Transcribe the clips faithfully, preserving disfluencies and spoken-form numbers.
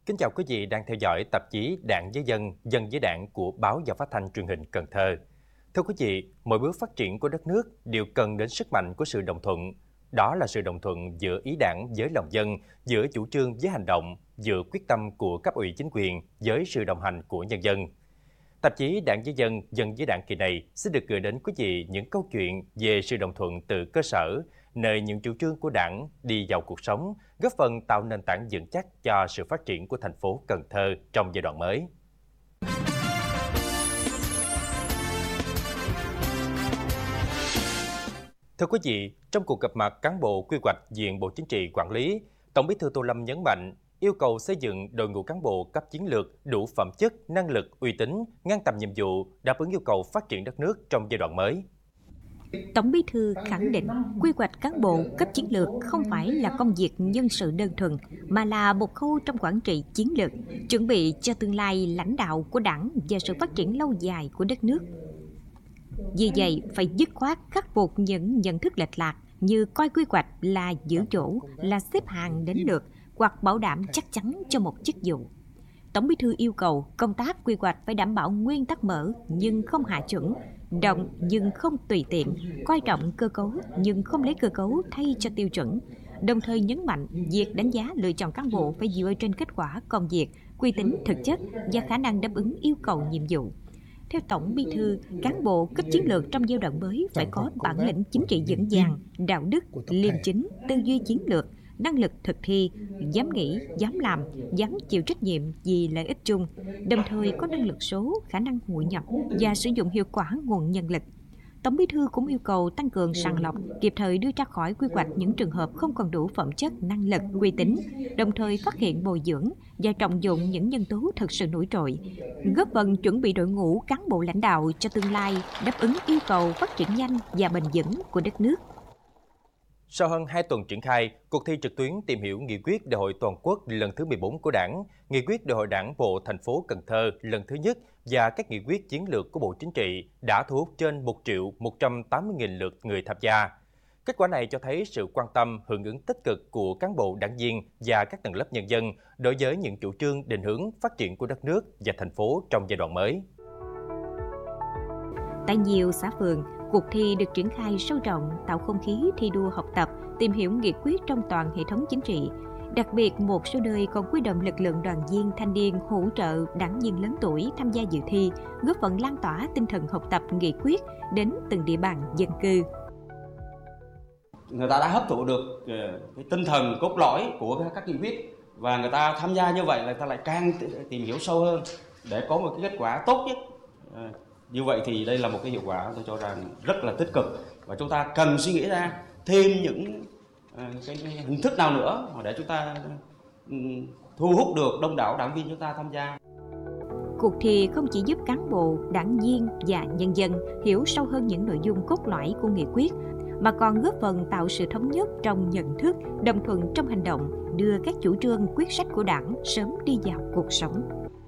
Kính chào quý vị đang theo dõi tạp chí Đảng với Dân, Dân với Đảng của Báo và Phát thanh Truyền hình Cần Thơ. Thưa quý vị, mọi bước phát triển của đất nước đều cần đến sức mạnh của sự đồng thuận. Đó là sự đồng thuận giữa ý đảng với lòng dân, giữa chủ trương với hành động, giữa quyết tâm của cấp ủy chính quyền với sự đồng hành của nhân dân. Tạp chí Đảng với Dân, Dân với Đảng kỳ này sẽ được gửi đến quý vị những câu chuyện về sự đồng thuận từ cơ sở, nơi những chủ trương của Đảng đi vào cuộc sống, góp phần tạo nền tảng vững chắc cho sự phát triển của thành phố Cần Thơ trong giai đoạn mới. Thưa quý vị, trong cuộc gặp mặt cán bộ quy hoạch diện Bộ Chính trị quản lý, Tổng Bí thư Tô Lâm nhấn mạnh yêu cầu xây dựng đội ngũ cán bộ cấp chiến lược đủ phẩm chất, năng lực, uy tín, ngang tầm nhiệm vụ, đáp ứng yêu cầu phát triển đất nước trong giai đoạn mới. Tổng Bí thư khẳng định quy hoạch cán bộ cấp chiến lược không phải là công việc nhân sự đơn thuần, mà là một khâu trong quản trị chiến lược, chuẩn bị cho tương lai lãnh đạo của Đảng và sự phát triển lâu dài của đất nước. Vì vậy, phải dứt khoát khắc phục những nhận thức lệch lạc như coi quy hoạch là giữ chỗ, là xếp hàng đến lượt, hoặc bảo đảm chắc chắn cho một chức vụ. Tổng Bí thư yêu cầu công tác quy hoạch phải đảm bảo nguyên tắc mở nhưng không hạ chuẩn, động nhưng không tùy tiện, coi trọng cơ cấu nhưng không lấy cơ cấu thay cho tiêu chuẩn. Đồng thời nhấn mạnh việc đánh giá lựa chọn cán bộ phải dựa trên kết quả công việc, uy tín thực chất và khả năng đáp ứng yêu cầu nhiệm vụ. Theo Tổng Bí thư, cán bộ cấp chiến lược trong giai đoạn mới phải có bản lĩnh chính trị vững vàng, đạo đức, liêm chính, tư duy chiến lược, năng lực thực thi, dám nghĩ, dám làm, dám chịu trách nhiệm vì lợi ích chung, đồng thời có năng lực số, khả năng hội nhập và sử dụng hiệu quả nguồn nhân lực. Tổng Bí thư cũng yêu cầu tăng cường sàng lọc, kịp thời đưa ra khỏi quy hoạch những trường hợp không còn đủ phẩm chất, năng lực, uy tín, đồng thời phát hiện bồi dưỡng và trọng dụng những nhân tố thực sự nổi trội, góp phần chuẩn bị đội ngũ cán bộ lãnh đạo cho tương lai đáp ứng yêu cầu phát triển nhanh và bền vững của đất nước. Sau hơn hai tuần triển khai, cuộc thi trực tuyến tìm hiểu nghị quyết Đại hội Toàn quốc lần thứ mười bốn của Đảng, nghị quyết Đại hội Đảng bộ thành phố Cần Thơ lần thứ nhất và các nghị quyết chiến lược của Bộ Chính trị đã thu hút trên một triệu một trăm tám mươi nghìn lượt người tham gia. Kết quả này cho thấy sự quan tâm, hưởng ứng tích cực của cán bộ đảng viên và các tầng lớp nhân dân đối với những chủ trương định hướng phát triển của đất nước và thành phố trong giai đoạn mới. Tại nhiều xã phường, cuộc thi được triển khai sâu rộng, tạo không khí thi đua học tập, tìm hiểu nghị quyết trong toàn hệ thống chính trị. Đặc biệt, một số nơi còn huy động lực lượng đoàn viên, thanh niên hỗ trợ đảng viên lớn tuổi tham gia dự thi, góp phần lan tỏa tinh thần học tập nghị quyết đến từng địa bàn dân cư. Người ta đã hấp thụ được cái tinh thần cốt lõi của các nghị quyết và người ta tham gia như vậy là người ta lại càng tìm hiểu sâu hơn để có một cái kết quả tốt nhất. Như vậy thì đây là một cái hiệu quả tôi cho rằng rất là tích cực và chúng ta cần suy nghĩ ra thêm những cái hình thức nào nữa để chúng ta thu hút được đông đảo đảng viên chúng ta tham gia. Cuộc thi không chỉ giúp cán bộ, đảng viên và nhân dân hiểu sâu hơn những nội dung cốt lõi của nghị quyết, mà còn góp phần tạo sự thống nhất trong nhận thức, đồng thuận trong hành động, đưa các chủ trương quyết sách của Đảng sớm đi vào cuộc sống.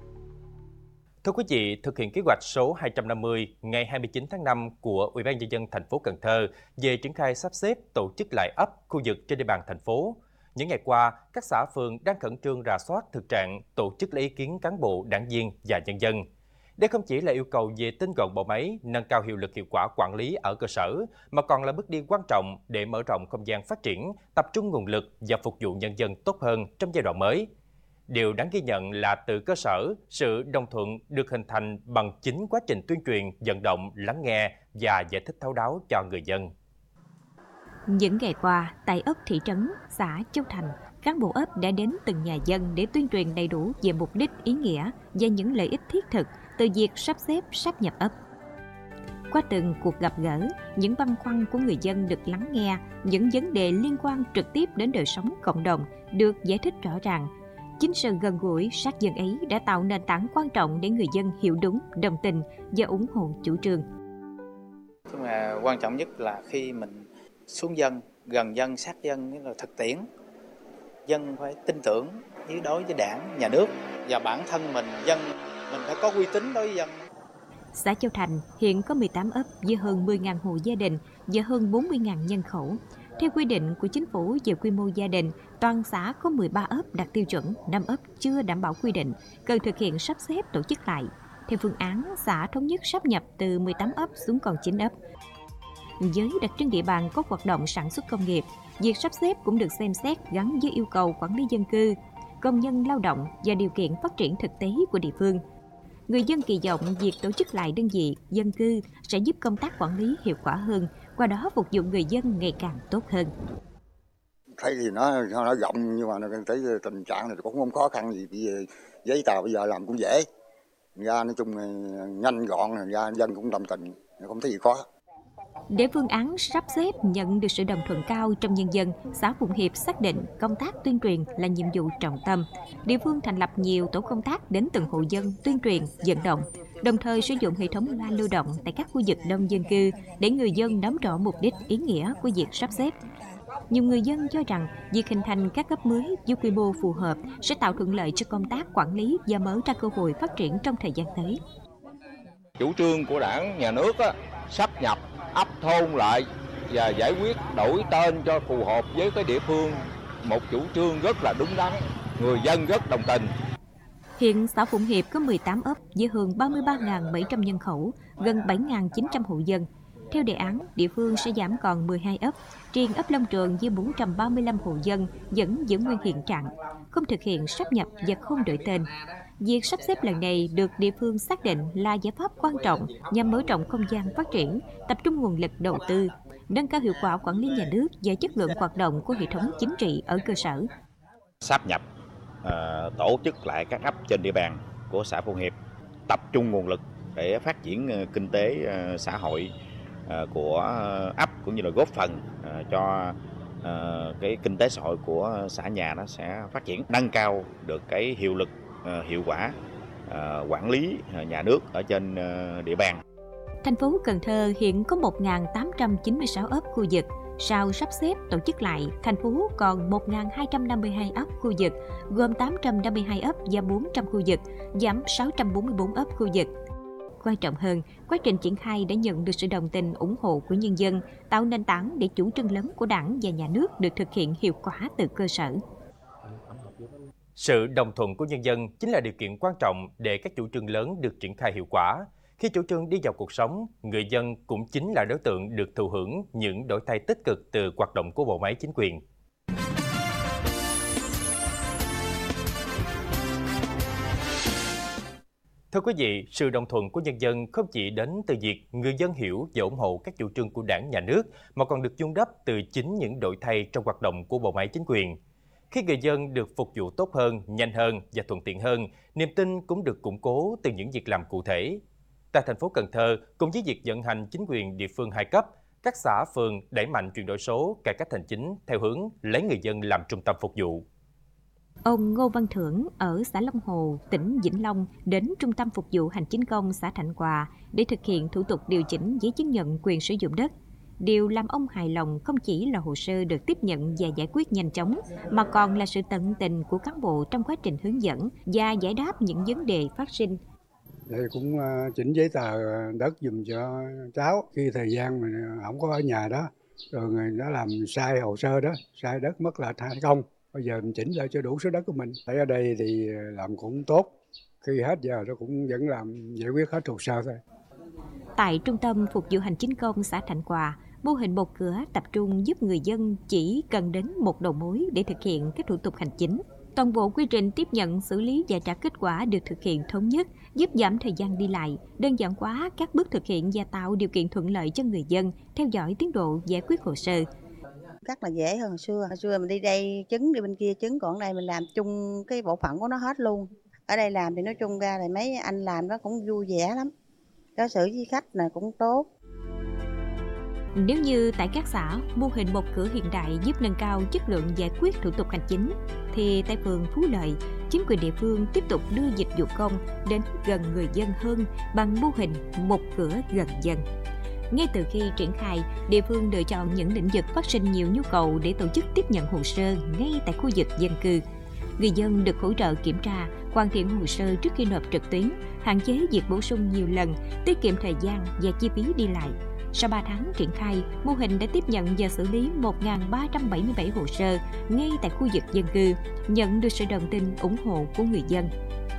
Thưa quý vị, thực hiện kế hoạch số hai trăm năm mươi ngày hai mươi chín tháng năm của Ủy ban nhân dân thành phố Cần Thơ về triển khai sắp xếp tổ chức lại ấp, khu vực trên địa bàn thành phố. Những ngày qua, các xã phường đang khẩn trương rà soát thực trạng, tổ chức lấy ý kiến cán bộ, đảng viên và nhân dân. Đây không chỉ là yêu cầu về tinh gọn bộ máy, nâng cao hiệu lực hiệu quả quản lý ở cơ sở, mà còn là bước đi quan trọng để mở rộng không gian phát triển, tập trung nguồn lực và phục vụ nhân dân tốt hơn trong giai đoạn mới. Điều đáng ghi nhận là từ cơ sở, sự đồng thuận được hình thành bằng chính quá trình tuyên truyền, vận động, lắng nghe và giải thích thấu đáo cho người dân. Những ngày qua, tại ấp thị trấn, xã Châu Thành, cán bộ ấp đã đến từng nhà dân để tuyên truyền đầy đủ về mục đích, ý nghĩa và những lợi ích thiết thực từ việc sắp xếp sáp nhập ấp. Qua từng cuộc gặp gỡ, những băn khoăn của người dân được lắng nghe, những vấn đề liên quan trực tiếp đến đời sống cộng đồng được giải thích rõ ràng. Chính sự gần gũi, sát dân ấy đã tạo nền tảng quan trọng để người dân hiểu đúng, đồng tình và ủng hộ chủ trương. Nhưng mà quan trọng nhất là khi mình xuống dân, gần dân, sát dân, nghĩa là thực tiễn. Dân phải tin tưởng với đối với đảng, nhà nước và bản thân mình, dân mình phải có uy tín đối với dân. Xã Châu Thành hiện có mười tám ấp với hơn mười nghìn hộ gia đình và hơn bốn mươi nghìn nhân khẩu. Theo quy định của chính phủ về quy mô gia đình, toàn xã có mười ba ấp đạt tiêu chuẩn, năm ấp chưa đảm bảo quy định, cần thực hiện sắp xếp tổ chức lại. Theo phương án, xã thống nhất sáp nhập từ mười tám ấp xuống còn chín ấp. Với đặc trưng địa bàn có hoạt động sản xuất công nghiệp, việc sắp xếp cũng được xem xét gắn với yêu cầu quản lý dân cư, công nhân lao động và điều kiện phát triển thực tế của địa phương. Người dân kỳ vọng việc tổ chức lại đơn vị, dân cư sẽ giúp công tác quản lý hiệu quả hơn, qua đó phục vụ người dân ngày càng tốt hơn. Thấy thì nó nó rộng nhưng mà nó thấy tình trạng này cũng không khó khăn gì, bây giờ giấy tờ bây giờ làm cũng dễ, ra nói chung là nhanh gọn, ra dân cũng đồng tình, không thấy gì khó. Để phương án sắp xếp nhận được sự đồng thuận cao trong nhân dân, xã Phụng Hiệp xác định công tác tuyên truyền là nhiệm vụ trọng tâm. Địa phương thành lập nhiều tổ công tác đến từng hộ dân tuyên truyền, vận động, đồng thời sử dụng hệ thống loa lưu động tại các khu vực đông dân cư để người dân nắm rõ mục đích, ý nghĩa của việc sắp xếp. Nhiều người dân cho rằng việc hình thành các ấp mới với quy mô phù hợp sẽ tạo thuận lợi cho công tác quản lý và mở ra cơ hội phát triển trong thời gian tới. Chủ trương của Đảng, Nhà nước á, sáp nhập ấp thôn lại và giải quyết đổi tên cho phù hợp với cái địa phương, một chủ trương rất là đúng đắn, người dân rất đồng tình. Hiện xã Phụng Hiệp có mười tám ấp với hơn ba mươi ba nghìn bảy trăm nhân khẩu, gần bảy nghìn chín trăm hộ dân. Theo đề án, địa phương sẽ giảm còn mười hai ấp, riêng ấp Long Trường với bốn trăm ba mươi lăm hộ dân vẫn giữ nguyên hiện trạng, không thực hiện sáp nhập và không đổi tên. Việc sắp xếp lần này được địa phương xác định là giải pháp quan trọng nhằm mở rộng không gian phát triển, tập trung nguồn lực đầu tư, nâng cao hiệu quả quản lý nhà nước và chất lượng hoạt động của hệ thống chính trị ở cơ sở. Sáp nhập, uh, tổ chức lại các ấp trên địa bàn của xã Phụng Hiệp, tập trung nguồn lực để phát triển uh, kinh tế uh, xã hội uh, của ấp, cũng như là góp phần uh, cho uh, cái kinh tế xã hội của xã nhà nó sẽ phát triển, nâng cao được cái hiệu lực, uh, hiệu quả uh, quản lý uh, nhà nước ở trên uh, địa bàn. Thành phố Cần Thơ hiện có một nghìn tám trăm chín mươi sáu ấp khu vực. Sau sắp xếp tổ chức lại, thành phố còn một nghìn hai trăm năm mươi hai ấp khu vực, gồm tám trăm năm mươi hai ấp và bốn trăm khu vực, giảm sáu trăm bốn mươi tư ấp khu vực. Quan trọng hơn, quá trình triển khai đã nhận được sự đồng tình, ủng hộ của nhân dân, tạo nền tảng để chủ trương lớn của Đảng và Nhà nước được thực hiện hiệu quả từ cơ sở. Sự đồng thuận của nhân dân chính là điều kiện quan trọng để các chủ trương lớn được triển khai hiệu quả. Khi chủ trương đi vào cuộc sống, người dân cũng chính là đối tượng được thụ hưởng những đổi thay tích cực từ hoạt động của bộ máy chính quyền. Thưa quý vị, sự đồng thuận của nhân dân không chỉ đến từ việc người dân hiểu và ủng hộ các chủ trương của Đảng, Nhà nước, mà còn được vun đắp từ chính những đổi thay trong hoạt động của bộ máy chính quyền. Khi người dân được phục vụ tốt hơn, nhanh hơn và thuận tiện hơn, niềm tin cũng được củng cố từ những việc làm cụ thể. Tại thành phố Cần Thơ, cùng với việc vận hành chính quyền địa phương hai cấp, các xã phường đẩy mạnh chuyển đổi số, cải cách hành chính theo hướng lấy người dân làm trung tâm phục vụ. Ông Ngô Văn Thưởng ở xã Long Hồ, tỉnh Vĩnh Long đến Trung tâm Phục vụ Hành chính công xã Thạnh Hòa để thực hiện thủ tục điều chỉnh giấy chứng nhận quyền sử dụng đất. Điều làm ông hài lòng không chỉ là hồ sơ được tiếp nhận và giải quyết nhanh chóng, mà còn là sự tận tình của cán bộ trong quá trình hướng dẫn và giải đáp những vấn đề phát sinh. Đây cũng chỉnh giấy tờ đất dùm cho cháu khi thời gian mình không có ở nhà đó, rồi người đã làm sai hồ sơ đó, sai đất mất là thay công. Bây giờ mình chỉnh lại cho đủ số đất của mình. Ở đây thì làm cũng tốt, khi hết giờ nó cũng vẫn làm giải quyết hết hồ sơ thôi. Tại Trung tâm Phục vụ Hành chính công xã Thạnh Hòa, mô hình một cửa tập trung giúp người dân chỉ cần đến một đầu mối để thực hiện các thủ tục hành chính. Toàn bộ quy trình tiếp nhận, xử lý và trả kết quả được thực hiện thống nhất, giúp giảm thời gian đi lại, đơn giản hóa các bước thực hiện và tạo điều kiện thuận lợi cho người dân theo dõi tiến độ giải quyết hồ sơ. Rất là dễ hơn hồi xưa. Hồi xưa mình đi đây chứng, đi bên kia chứng, còn ở đây mình làm chung cái bộ phận của nó hết luôn. Ở đây làm thì nói chung ra thì mấy anh làm nó cũng vui vẻ lắm. Đối xử với khách là cũng tốt. Nếu như tại các xã, mô hình một cửa hiện đại giúp nâng cao chất lượng giải quyết thủ tục hành chính, thì tại phường Phú Lợi, chính quyền địa phương tiếp tục đưa dịch vụ công đến gần người dân hơn bằng mô hình một cửa gần dân. Ngay từ khi triển khai, địa phương lựa chọn những lĩnh vực phát sinh nhiều nhu cầu để tổ chức tiếp nhận hồ sơ ngay tại khu vực dân cư. Người dân được hỗ trợ kiểm tra, hoàn thiện hồ sơ trước khi nộp trực tuyến, hạn chế việc bổ sung nhiều lần, tiết kiệm thời gian và chi phí đi lại. Sau ba tháng triển khai, mô hình đã tiếp nhận và xử lý một nghìn ba trăm bảy mươi bảy hồ sơ ngay tại khu vực dân cư, nhận được sự đồng tình ủng hộ của người dân.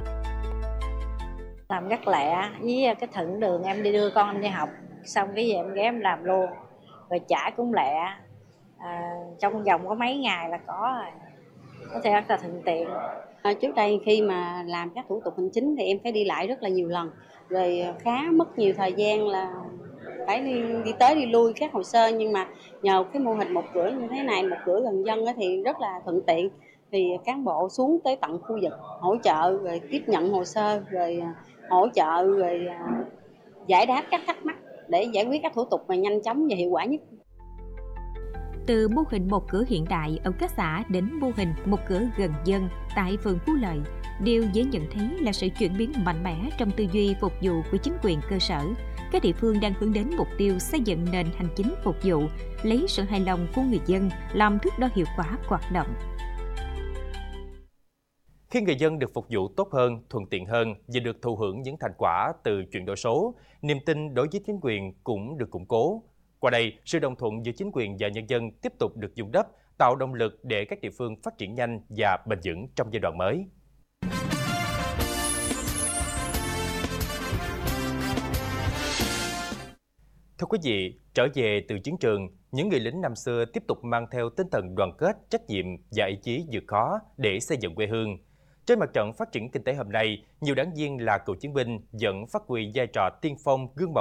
Làm rất lẹ, với cái thuận đường em đi đưa con em đi học, xong cái gì em ghé em làm luôn, rồi trả cũng lẹ, à, trong vòng có mấy ngày là có rồi, có thể rất là thuận tiện. À, trước đây khi mà làm các thủ tục hành chính thì em phải đi lại rất là nhiều lần, rồi khá mất nhiều thời gian là phải đi, đi tới đi lui các hồ sơ, nhưng mà nhờ cái mô hình một cửa như thế này, một cửa gần dân thì rất là thuận tiện. Thì cán bộ xuống tới tận khu vực hỗ trợ, rồi tiếp nhận hồ sơ, rồi hỗ trợ, rồi giải đáp các thắc mắc để giải quyết các thủ tục mà nhanh chóng và hiệu quả nhất. Từ mô hình một cửa hiện đại ở các xã đến mô hình một cửa gần dân tại phường Phú Lợi, điều dễ nhận thấy là sự chuyển biến mạnh mẽ trong tư duy phục vụ của chính quyền cơ sở. Các địa phương đang hướng đến mục tiêu xây dựng nền hành chính phục vụ, lấy sự hài lòng của người dân làm thước đo hiệu quả hoạt động. Khi người dân được phục vụ tốt hơn, thuận tiện hơn và được thụ hưởng những thành quả từ chuyển đổi số, niềm tin đối với chính quyền cũng được củng cố. Qua đây, sự đồng thuận giữa chính quyền và nhân dân tiếp tục được vun đắp, tạo động lực để các địa phương phát triển nhanh và bền vững trong giai đoạn mới. Thưa quý vị, trở về từ chiến trường, những người lính năm xưa tiếp tục mang theo tinh thần đoàn kết, trách nhiệm và ý chí vượt khó để xây dựng quê hương. Trên mặt trận phát triển kinh tế hôm nay, nhiều đảng viên là cựu chiến binh vẫn phát huy vai trò tiên phong gương mẫu